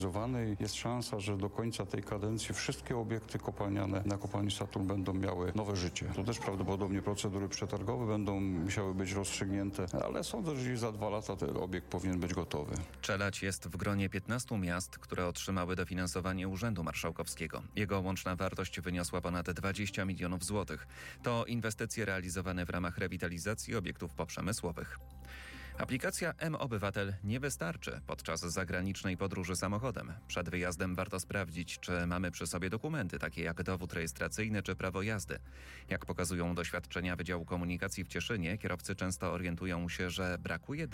Jest szansa, że do końca tej kadencji wszystkie obiekty kopalniane na kopalni Saturn będą miały nowe życie. To też prawdopodobnie procedury przetargowe będą musiały być rozstrzygnięte, ale sądzę, że za 2 lata ten obiekt powinien być gotowy. Czelać jest w gronie 15 miast, które otrzymały dofinansowanie Urzędu Marszałkowskiego. Jego łączna wartość wyniosła ponad 20 milionów złotych. To inwestycje realizowane w ramach rewitalizacji obiektów poprzemysłowych. Aplikacja mObywatel nie wystarczy podczas zagranicznej podróży samochodem. Przed wyjazdem warto sprawdzić, czy mamy przy sobie dokumenty, takie jak dowód rejestracyjny czy prawo jazdy. Jak pokazują doświadczenia Wydziału Komunikacji w Cieszynie, kierowcy często orientują się, że brakuje